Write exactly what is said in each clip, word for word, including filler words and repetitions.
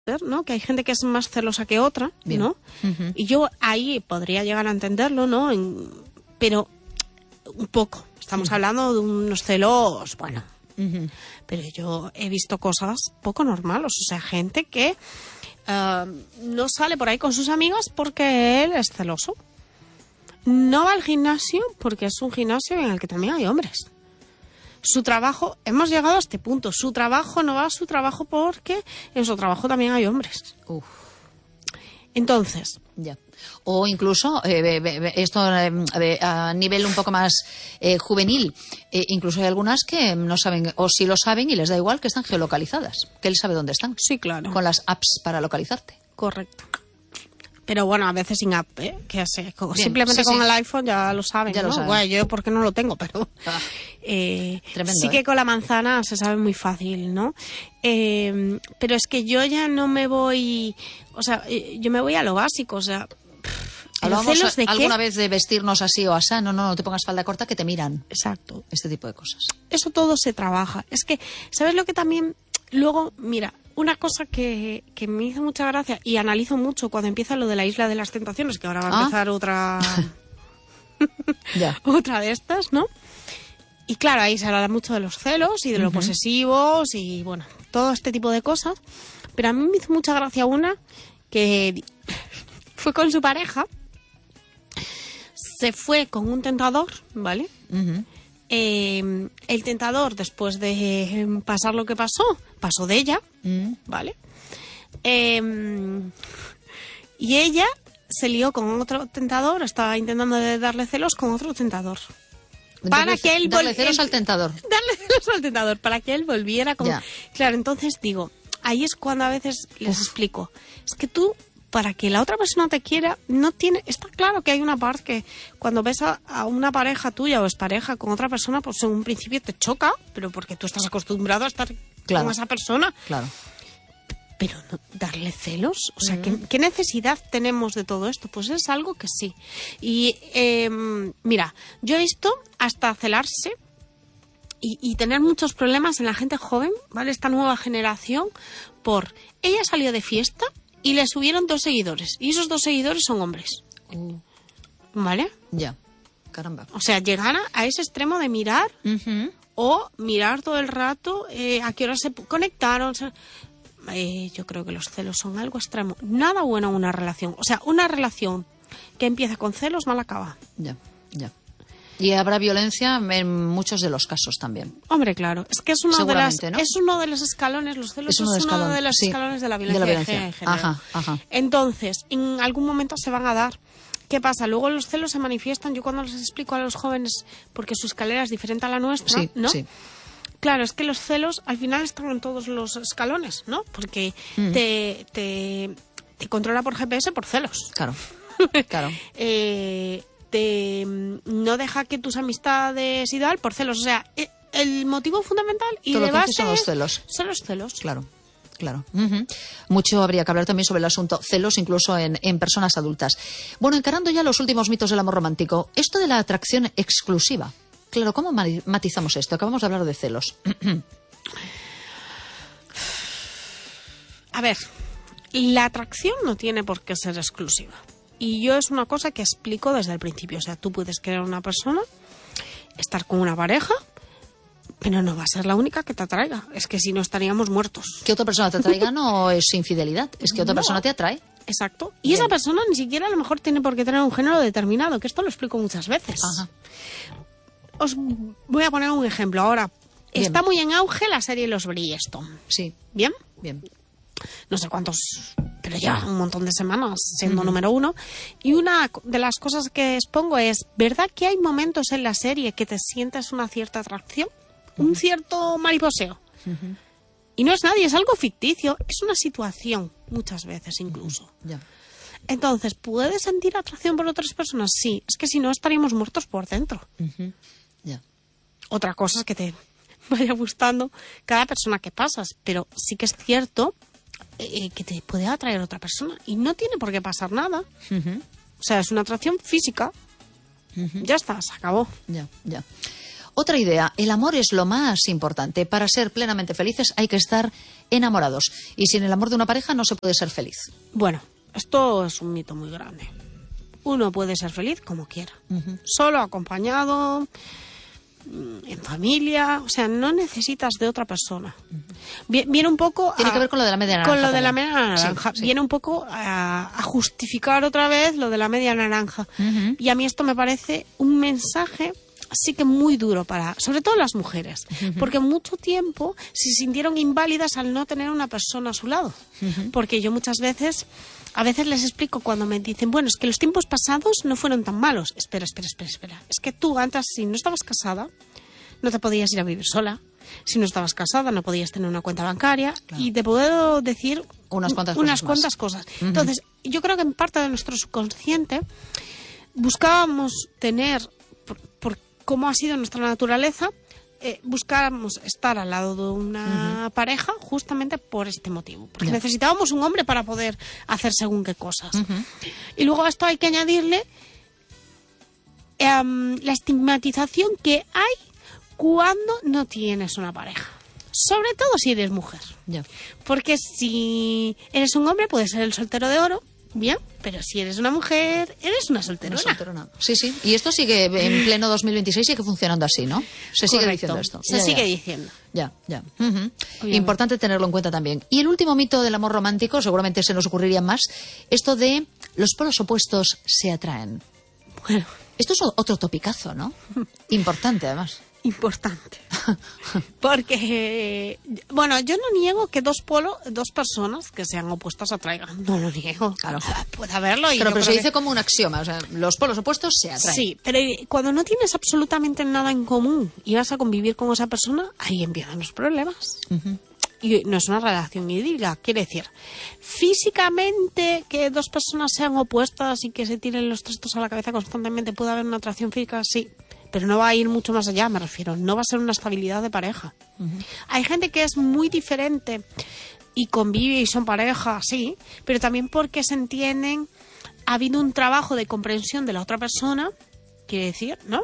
¿no? Que hay gente que es más celosa que otra, Bien. ¿no? Uh-huh. Y yo ahí podría llegar a entenderlo, ¿no? En, pero un poco. Estamos uh-huh. hablando de unos celos, bueno. Uh-huh. Pero yo he visto cosas poco normales. O sea, gente que uh, no sale por ahí con sus amigas porque él es celoso. No va al gimnasio porque es un gimnasio en el que también hay hombres. Su trabajo, hemos llegado a este punto, su trabajo no va a su trabajo porque en su trabajo también hay hombres. Uf. Entonces... Ya. O incluso, eh, esto eh, a nivel un poco más eh, juvenil, eh, incluso hay algunas que no saben, o sí lo saben y les da igual, que están geolocalizadas, que él sabe dónde están. Sí, claro. Con las apps para localizarte. Correcto. Pero bueno, a veces sin app, ¿eh? Que sé, Bien, simplemente sí, con sí. el iPhone ya lo saben, ya ¿no? lo saben. Bueno, yo porque no lo tengo, pero Ah, eh, tremendo, sí ¿eh? que con la manzana se sabe muy fácil, ¿no? Eh, pero es que yo ya no me voy, o sea, yo me voy a lo básico, o sea, hablábamos celos de alguna qué? vez de vestirnos así o así, no, no, no te pongas falda corta que te miran. Exacto. Este tipo de cosas. Eso todo se trabaja. Es que, ¿sabes lo que también? Luego, mira, una cosa que, que me hizo mucha gracia y analizo mucho cuando empieza lo de la Isla de las Tentaciones, que ahora va a Ah. empezar otra Ya. otra de estas, ¿no? Y claro, ahí se habla mucho de los celos y de los Uh-huh. posesivos y, bueno, todo este tipo de cosas. Pero a mí me hizo mucha gracia una que fue con su pareja, se fue con un tentador, ¿vale? Uh-huh. Eh, el tentador, después de pasar lo que pasó, pasó de ella, Uh-huh. ¿vale? Eh, y ella se lió con otro tentador, estaba intentando de darle celos con otro tentador. Para Darle, que él darle vol- celos él- al tentador. Darle celos al tentador, para que él volviera con... Ya. Claro, entonces digo, ahí es cuando a veces les explico, es que tú, para que la otra persona te quiera, no tiene... Está claro que hay una parte que cuando ves a, a una pareja tuya o es pareja con otra persona, pues en un principio te choca, pero porque tú estás acostumbrado a estar Claro. con esa persona. Claro. Pero no, darle celos, o sea, ¿qué, ¿qué necesidad tenemos de todo esto? Pues es algo que sí. Y eh, mira, yo he visto hasta celarse y, y tener muchos problemas en la gente joven, ¿vale? Esta nueva generación, por ella salió de fiesta y le subieron dos seguidores, y esos dos seguidores son hombres, Uh, ¿vale? ya. Caramba. O sea, llegar a, a ese extremo de mirar Uh-huh. o mirar todo el rato eh, a qué hora se pu- conectaron. se- Eh, yo creo que los celos son algo extremo. Nada bueno en una relación. O sea, una relación que empieza con celos mal acaba. Ya, ya. Y habrá violencia en muchos de los casos también. Hombre, claro. Es que es uno de las, Seguramente, ¿no? es uno de los escalones. Los celos Es uno de es uno escalón, de los sí, escalones de la de violencia, la violencia. en general. Ajá, ajá. Entonces, en algún momento se van a dar. ¿Qué pasa? Luego los celos se manifiestan. Yo cuando les explico a los jóvenes, porque su escalera es diferente a la nuestra, Sí, ¿no? sí. Claro, es que los celos al final están en todos los escalones, ¿no? Porque Mm. te, te, te controla por G P S por celos. Claro, claro. Eh, te no deja que tus amistades y tal por celos. O sea, eh, el motivo fundamental y Todo de lo que base hace son los celos. son los celos. Claro, claro. Ujú. Mucho habría que hablar también sobre el asunto celos, incluso en, en personas adultas. Bueno, encarando ya los últimos mitos del amor romántico, esto de la atracción exclusiva. Claro, ¿cómo mani- matizamos esto? Acabamos de hablar de celos. A ver, la atracción no tiene por qué ser exclusiva. Y yo es una cosa que explico desde el principio. O sea, tú puedes querer a una persona, estar con una pareja, pero no va a ser la única que te atraiga. Es que si no estaríamos muertos. Que otra persona te atraiga no es infidelidad, es que otra No. persona te atrae. Exacto. Y Bien. esa persona ni siquiera a lo mejor tiene por qué tener un género determinado, que esto lo explico muchas veces. Ajá. Os voy a poner un ejemplo ahora. Bien. Está muy en auge la serie Los Bridgerton. Sí, ¿Bien? bien. No sé cuántos, pero ya un montón de semanas siendo número uno. Y una de las cosas que expongo es, ¿verdad que hay momentos en la serie que te sientes una cierta atracción? Un cierto mariposeo. Y no es nadie, es algo ficticio. Es una situación, muchas veces incluso. Ya. Entonces, ¿puedes sentir atracción por otras personas? Sí. Es que si no, estaríamos muertos por dentro. Ujú. Ya. Otra cosa es que te vaya gustando cada persona que pasas, pero sí que es cierto eh, que te puede atraer otra persona y no tiene por qué pasar nada. Ujú. O sea, es una atracción física. Ya está, se acabó. Ya, ya. Otra idea, el amor es lo más importante. Para ser plenamente felices hay que estar enamorados. Y sin el amor de una pareja no se puede ser feliz. Bueno, esto es un mito muy grande. Uno puede ser feliz como quiera. Uh-huh. Solo, acompañado, en familia. O sea, no necesitas de otra persona. Uh-huh. Viene un poco... Tiene a, que ver con lo de la media naranja. Con lo de también. la media naranja. Sí, sí. Viene un poco a, a justificar otra vez lo de la media naranja. Uh-huh. Y a mí esto me parece un mensaje... sí que muy duro para, sobre todo las mujeres, uh-huh. porque mucho tiempo se sintieron inválidas al no tener una persona a su lado. Uh-huh. Porque yo muchas veces, a veces les explico cuando me dicen, bueno, es que los tiempos pasados no fueron tan malos. Espera, espera, espera, espera. Es que tú antes, si no estabas casada, no te podías ir a vivir sola. Si no estabas casada, no podías tener una cuenta bancaria. Claro. Y te puedo decir unas cuantas unas cosas. Cuantas cosas. Uh-huh. Entonces, yo creo que en parte de nuestro subconsciente buscábamos tener, por, por cómo ha sido nuestra naturaleza, eh, buscábamos estar al lado de una uh-huh. pareja justamente por este motivo. Porque yeah. necesitábamos un hombre para poder hacer según qué cosas. Uh-huh. Y luego a esto hay que añadirle um, la estigmatización que hay cuando no tienes una pareja. Sobre todo si eres mujer. Yeah. Porque si eres un hombre, puedes ser el soltero de oro. Bien, pero si eres una mujer, eres una solterona. Una solterona. Sí, sí. Y esto sigue en pleno dos mil veintiséis, sigue funcionando así, ¿no? Se sigue Correcto. diciendo esto. Se ya, sigue ya. diciendo. Ya, ya. Uh-huh. Importante tenerlo en cuenta también. Y el último mito del amor romántico, seguramente se nos ocurriría más, esto de los polos opuestos se atraen. Bueno. Esto es otro topicazo, ¿no? Importante, además. Importante. Porque, bueno, yo no niego que dos polos, dos personas que sean opuestas atraigan. No lo niego. Claro. Puede haberlo. Y pero pero se dice que... como un axioma. O sea, los polos opuestos se atraen. Sí, pero cuando no tienes absolutamente nada en común y vas a convivir con esa persona, ahí empiezan los problemas. Uh-huh. Y no es una relación idílica. Quiere decir, físicamente, que dos personas sean opuestas y que se tiren los trastos a la cabeza constantemente, puede haber una atracción física, sí. Pero no va a ir mucho más allá, me refiero. No va a ser una estabilidad de pareja. Uh-huh. Hay gente que es muy diferente y convive y son pareja, sí, pero también porque se entienden, ha habido un trabajo de comprensión de la otra persona, quiere decir, ¿no?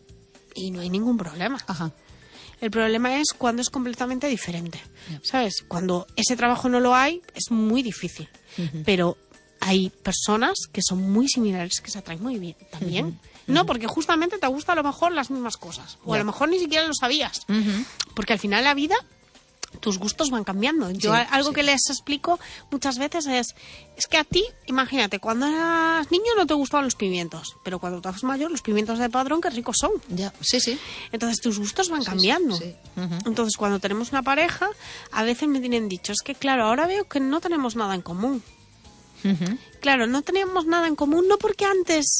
Y no hay ningún problema. Ajá. El problema es cuando es completamente diferente, yeah. ¿sabes? Cuando ese trabajo no lo hay, es muy difícil. Uh-huh. Pero hay personas que son muy similares, que se atraen muy bien también. Uh-huh. No, porque justamente te gustan a lo mejor las mismas cosas. O yeah. a lo mejor ni siquiera lo sabías. Uh-huh. Porque al final la vida, tus gustos van cambiando. Yo sí, algo sí. que les explico muchas veces es, es que a ti, imagínate, cuando eras niño no te gustaban los pimientos, pero cuando te haces mayor, los pimientos de Padrón, qué ricos son. Ya, sí, sí. Entonces tus gustos van sí, cambiando. Sí, sí. Uh-huh. Entonces cuando tenemos una pareja, a veces me tienen dicho, es que claro, ahora veo que no tenemos nada en común. Uh-huh. Claro, no teníamos nada en común, no porque antes...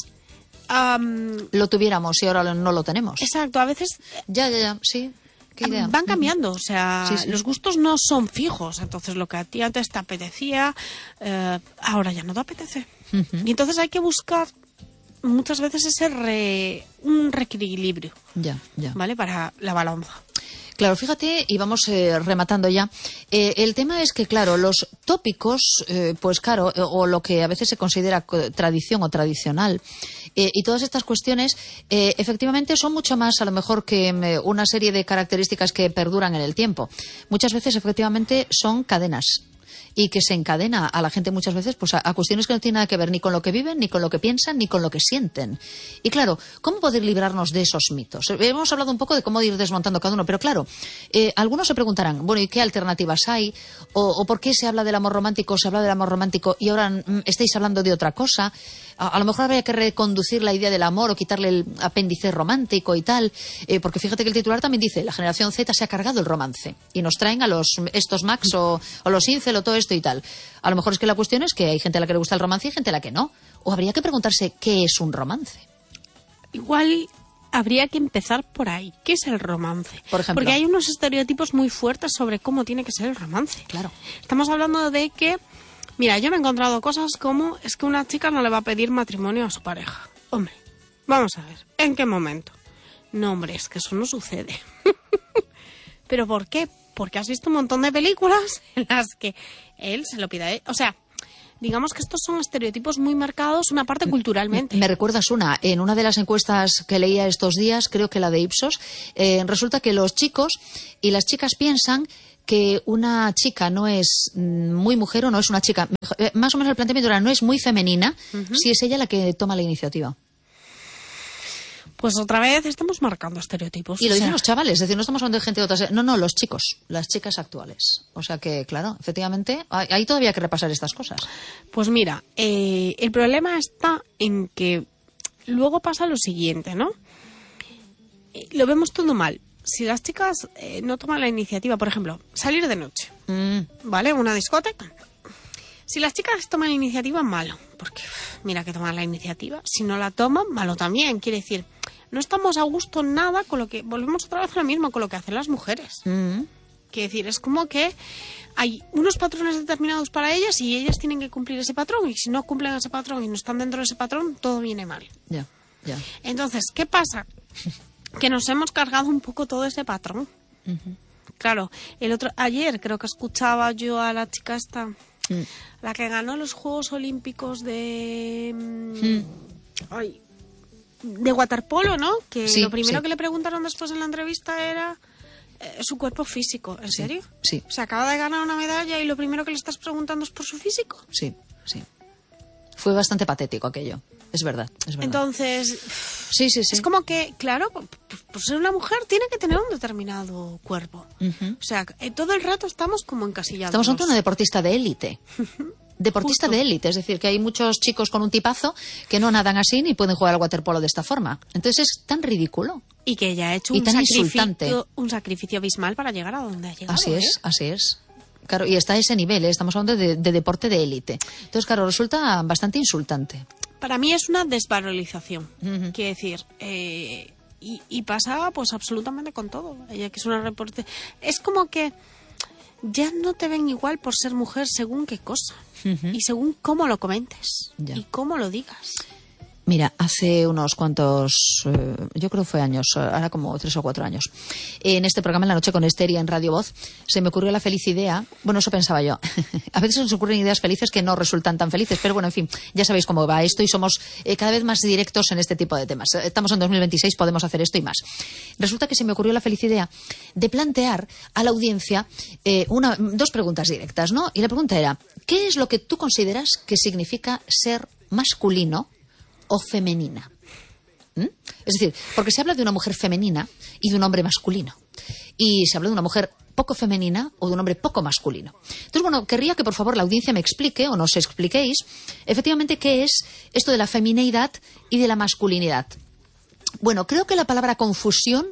Um, lo tuviéramos y ahora no lo tenemos. Exacto, a veces... Ya, ya, ya, sí. ¿Qué idea? Van cambiando, o sea, sí, sí. los gustos no son fijos. Entonces, lo que a ti antes te apetecía, eh, ahora ya no te apetece. Uh-huh. Y entonces hay que buscar muchas veces ese re, un reequilibrio, ya, ya. ¿vale? Para la balanza. Claro, fíjate, y vamos eh, rematando ya. Eh, el tema es que, claro, los tópicos, eh, pues claro, eh, o lo que a veces se considera tradición o tradicional, eh, y todas estas cuestiones, eh, efectivamente son mucho más, a lo mejor, que eh, una serie de características que perduran en el tiempo. Muchas veces, efectivamente, son cadenas. Y que se encadena a la gente muchas veces pues a, a cuestiones que no tienen nada que ver ni con lo que viven, ni con lo que piensan, ni con lo que sienten. Y claro, ¿cómo poder librarnos de esos mitos? Hemos hablado un poco de cómo ir desmontando cada uno, pero claro, eh, algunos se preguntarán, bueno, ¿y qué alternativas hay? O, ¿O por qué se habla del amor romántico, se habla del amor romántico y ahora mm, estáis hablando de otra cosa? A, a lo mejor habría que reconducir la idea del amor o quitarle el apéndice romántico y tal, eh, porque fíjate que el titular también dice, la generación Z se ha cargado el romance y nos traen a los estos Max o, o los Incel o todo esto y tal. A lo mejor es que la cuestión es que hay gente a la que le gusta el romance y gente a la que no. O habría que preguntarse qué es un romance. Igual habría que empezar por ahí. ¿Qué es el romance? Por ejemplo. Porque hay unos estereotipos muy fuertes sobre cómo tiene que ser el romance. Claro. Estamos hablando de que, mira, yo me he encontrado cosas como es que una chica no le va a pedir matrimonio a su pareja. Hombre, vamos a ver, ¿en qué momento? No, hombre, es que eso no sucede. ¿Pero por qué? Porque has visto un montón de películas en las que él se lo pide a él. O sea, digamos que estos son estereotipos muy marcados, una parte culturalmente. Me recuerdas una, en una de las encuestas que leía estos días, creo que la de Ipsos, eh, resulta que los chicos y las chicas piensan que una chica no es muy mujer o no es una chica, más o menos el planteamiento era no es muy femenina, uh-huh. si es ella la que toma la iniciativa. Pues otra vez estamos marcando estereotipos. Y lo dicen sea... los chavales, es decir, no estamos hablando de gente de otras... No, no, los chicos, las chicas actuales. O sea que, claro, efectivamente, hay, hay todavía que repasar estas cosas. Pues mira, eh, el problema está en que luego pasa lo siguiente, ¿no? Eh, lo vemos todo mal. Si las chicas eh, no toman la iniciativa, por ejemplo, salir de noche, mm. ¿vale? Una discoteca. Si las chicas toman la iniciativa, malo. Porque, mira que tomar la iniciativa. Si no la toman, malo también. Quiere decir, no estamos a gusto nada con lo que... Volvemos otra vez a lo mismo, con lo que hacen las mujeres. Mm. Quiere decir, es como que hay unos patrones determinados para ellas y ellas tienen que cumplir ese patrón. Y si no cumplen ese patrón y no están dentro de ese patrón, todo viene mal. Ya, yeah, ya. Yeah. Entonces, ¿qué pasa? Que nos hemos cargado un poco todo ese patrón. Uh-huh. Claro, el otro ayer creo que escuchaba yo a la chica esta... Mm. La que ganó los Juegos Olímpicos de mm. ay, de waterpolo, ¿no? Que sí, lo primero sí. que le preguntaron después en la entrevista era eh, su cuerpo físico. ¿En sí, serio? Sí. Se acaba de ganar una medalla y lo primero que le estás preguntando es por su físico. Sí, sí. Fue bastante patético aquello. Es verdad, es verdad. Entonces, sí, sí, sí. es como que, claro, por, por ser una mujer tiene que tener un determinado cuerpo. Uh-huh. O sea, eh, todo el rato estamos como encasillados. Estamos ante una deportista de élite. Deportista Justo. de élite, es decir, que hay muchos chicos con un tipazo que no nadan así ni pueden jugar al waterpolo de esta forma. Entonces es tan ridículo. Y que ella ha hecho un sacrificio, un sacrificio abismal para llegar a donde ha llegado. Así ¿eh? es, así es. Claro, y está a ese nivel, ¿eh? Estamos hablando de, de deporte de élite. Entonces, claro, resulta bastante insultante. Para mí es una desvalorización. Uh-huh. Quiero decir, eh, y, y pasa pues absolutamente con todo. Ella que es una reporte... Es como que ya no te ven igual por ser mujer según qué cosa. Uh-huh. Y según cómo lo comentes. Ya. Y cómo lo digas. Mira, hace unos cuantos, eh, yo creo que fue años, ahora como tres o cuatro años, en este programa En la Noche con Esther y en Radio Voz, se me ocurrió la feliz idea, bueno, eso pensaba yo, a veces nos ocurren ideas felices que no resultan tan felices, pero bueno, en fin, ya sabéis cómo va esto y somos eh, cada vez más directos en este tipo de temas. Estamos en dos mil veintiséis, podemos hacer esto y más. Resulta que se me ocurrió la feliz idea de plantear a la audiencia eh, una, dos preguntas directas, ¿no? Y la pregunta era, ¿qué es lo que tú consideras que significa ser masculino o femenina? ¿Mm? Es decir, porque se habla de una mujer femenina y de un hombre masculino. Y se habla de una mujer poco femenina o de un hombre poco masculino. Entonces, bueno, querría que por favor la audiencia me explique o nos expliquéis efectivamente qué es esto de la femineidad y de la masculinidad. Bueno, creo que la palabra confusión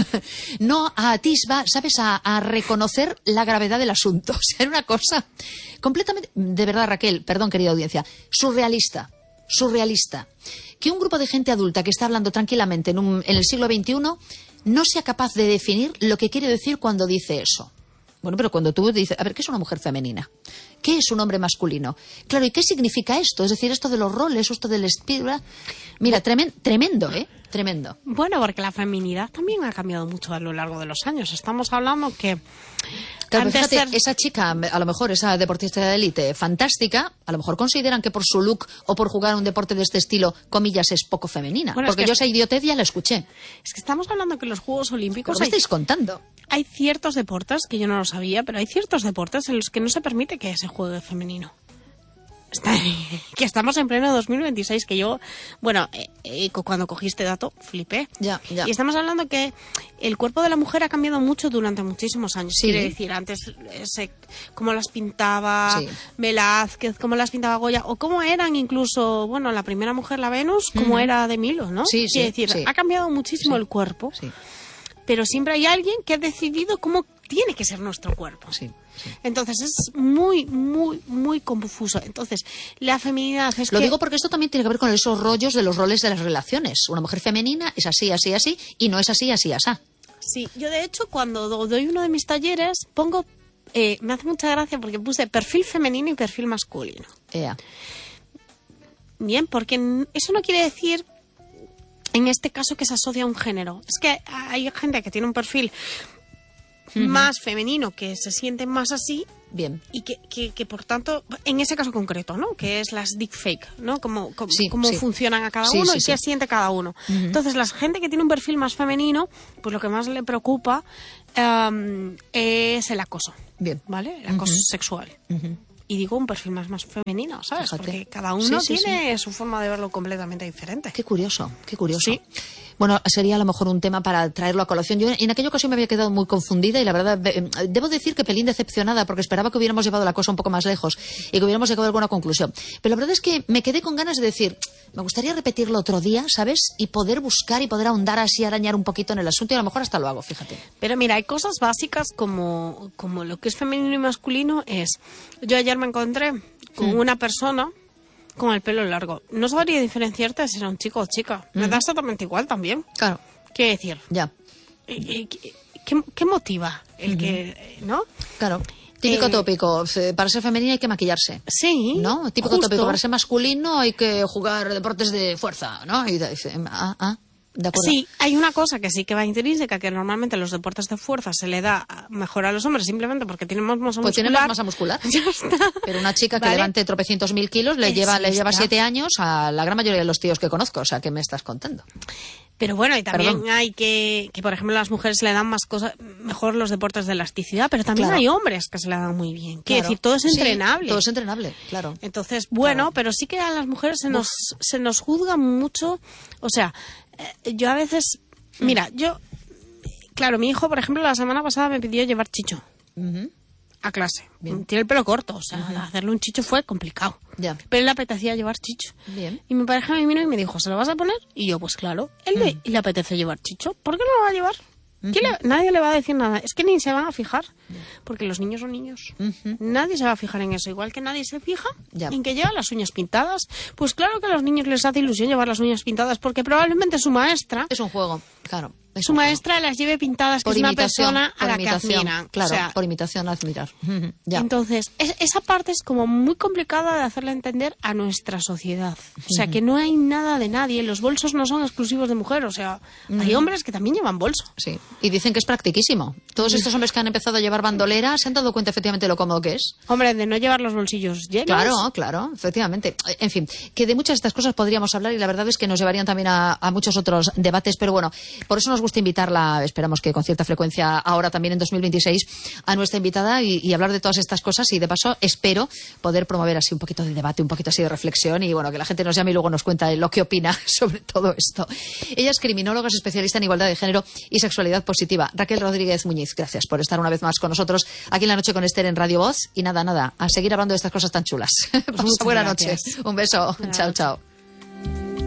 no atisba, ¿sabes?, a, a reconocer la gravedad del asunto. O sea, era una cosa completamente, de verdad, Raquel, perdón, querida audiencia, surrealista. surrealista, que un grupo de gente adulta que está hablando tranquilamente en, un, en el siglo veintiuno no sea capaz de definir lo que quiere decir cuando dice eso. Bueno, pero cuando tú dices, a ver, ¿qué es una mujer femenina? ¿Qué es un hombre masculino? Claro, ¿y qué significa esto? Es decir, esto de los roles, esto del estilo... Mira, tremen, tremendo, ¿eh? Tremendo. Bueno, porque la feminidad también ha cambiado mucho a lo largo de los años. Estamos hablando que... Claro, fíjate, ser... esa chica, a lo mejor esa deportista de élite fantástica, a lo mejor consideran que por su look o por jugar un deporte de este estilo, comillas, es poco femenina. Bueno, porque es que... yo esa idiotez ya la escuché. Es que estamos hablando que los Juegos Olímpicos... ¿Qué me estáis contando? Hay ciertos deportes, que yo no lo sabía, pero hay ciertos deportes en los que no se permite que se juegue femenino. Que estamos en pleno dos mil veintiséis, que yo, bueno, eh, eh, cuando cogí este dato, flipé. Ya, ya. Y estamos hablando que el cuerpo de la mujer ha cambiado mucho durante muchísimos años. Sí. Quiere decir, antes, ese, cómo las pintaba sí. Velázquez, cómo las pintaba Goya, o cómo eran incluso, bueno, la primera mujer, la Venus, como uh-huh. era de Milo, ¿no? Sí, Quiere sí, decir, sí. ha cambiado muchísimo sí. el cuerpo. Sí. Pero siempre hay alguien que ha decidido cómo tiene que ser nuestro cuerpo. Sí, sí. Entonces es muy, muy, muy confuso. Entonces, la feminidad es Lo que... digo porque esto también tiene que ver con esos rollos de los roles de las relaciones. Una mujer femenina es así, así, así, y no es así, así, así. Sí, yo de hecho cuando doy uno de mis talleres pongo... Eh, me hace mucha gracia porque puse perfil femenino y perfil masculino. Ea. Bien, porque eso no quiere decir... En este caso que se asocia a un género. Es que hay gente que tiene un perfil uh-huh. más femenino, que se siente más así, Bien. Y que, que, que, por tanto, en ese caso concreto, ¿no? Que es las deepfake, ¿no? Cómo, cómo, sí, cómo sí. funcionan a cada sí, uno sí, y sí. qué siente cada uno. Uh-huh. Entonces, la gente que tiene un perfil más femenino, pues lo que más le preocupa um, es el acoso. Bien. ¿Vale? El acoso uh-huh. sexual. Uh-huh. Y digo un perfil más, más femenino, ¿sabes? Fíjate. Porque cada uno sí, sí, tiene sí. su forma de verlo completamente diferente. Qué curioso, qué curioso. Sí. Bueno, sería a lo mejor un tema para traerlo a colación. Yo en aquella ocasión me había quedado muy confundida y la verdad, debo decir que pelín decepcionada porque esperaba que hubiéramos llevado la cosa un poco más lejos y que hubiéramos llegado a alguna conclusión. Pero la verdad es que me quedé con ganas de decir, me gustaría repetirlo otro día, ¿sabes? Y poder buscar y poder ahondar así, arañar un poquito en el asunto y a lo mejor hasta lo hago, fíjate. Pero mira, hay cosas básicas como, como lo que es femenino y masculino es... Yo ayer me encontré con hmm. una persona con el pelo largo. No sabría diferenciarte si era un chico o chica. Me mm. da exactamente igual también. Claro. Quiero decir... Ya. ¿Qué, qué, qué motiva el uh-huh. que... ¿no? Claro. Típico eh, tópico. Para ser femenina hay que maquillarse. Sí. ¿No? Típico justo. tópico. Para ser masculino hay que jugar deportes de fuerza, ¿no? Y dice, ah, ah. De acuerdo. Sí, hay una cosa que sí que va intrínseca, que normalmente en los deportes de fuerza se le da mejor a los hombres simplemente porque tienen más masa pues muscular. Pues tienen más masa muscular. Ya está. Pero una chica que ¿Vale? levante tropecientos mil kilos le eh, lleva, sí le lleva está. siete años a la gran mayoría de los tíos que conozco. O sea, ¿qué me estás contando? Pero bueno, y también Perdón. hay que, que, por ejemplo, a las mujeres le dan más cosas, mejor los deportes de elasticidad, pero también claro. hay hombres que se le dan muy bien. Quiero claro. decir, todo es entrenable. Sí, todo es entrenable, claro. Entonces, bueno, claro. pero sí que a las mujeres se nos, se nos juzga mucho. O sea, eh, yo a veces, mm. mira, yo, claro, mi hijo, por ejemplo, la semana pasada me pidió llevar chicho. Uh-huh. A clase. Bien. Tiene el pelo corto, o sea, uh-huh. hacerle un chicho fue complicado. Ya. Pero él le apetecía llevar chicho. Bien. Y mi pareja me vino y me dijo, ¿se lo vas a poner? Y yo, pues claro, él uh-huh. le, le apetece llevar chicho. ¿Por qué no lo va a llevar? Uh-huh. Le, nadie le va a decir nada. Es que ni se van a fijar. Uh-huh. Porque los niños son niños. Uh-huh. Nadie se va a fijar en eso. Igual que nadie se fija ya. en que lleva las uñas pintadas. Pues claro que a los niños les hace ilusión llevar las uñas pintadas porque probablemente su maestra... Es un juego, claro. Su maestra las lleve pintadas, que es una persona a la que admiran. Claro, o sea, por imitación a admirar. Ya. Entonces, es, esa parte es como muy complicada de hacerle entender a nuestra sociedad. O sea, que no hay nada de nadie. Los bolsos no son exclusivos de mujer. O sea, uh-huh. hay hombres que también llevan bolso. Sí, y dicen que es practiquísimo. Todos estos hombres que han empezado a llevar bandolera se han dado cuenta efectivamente de lo cómodo que es. Hombre, de no llevar los bolsillos llenos. Claro, claro, efectivamente. En fin, que de muchas de estas cosas podríamos hablar y la verdad es que nos llevarían también a, a muchos otros debates. Pero bueno, por eso nos gusta invitarla, esperamos que con cierta frecuencia ahora también en dos mil veintiséis, a nuestra invitada y, y hablar de todas estas cosas y de paso espero poder promover así un poquito de debate, un poquito así de reflexión y bueno, que la gente nos llame y luego nos cuenta lo que opina sobre todo esto. Ella es criminóloga, es especialista en igualdad de género y sexualidad positiva. Raquel Rodríguez Muñiz, gracias por estar una vez más con nosotros aquí en La Noche con Esther en Radio Voz y nada, nada, a seguir hablando de estas cosas tan chulas. Pasa buena noche. Un beso. Chao, chao.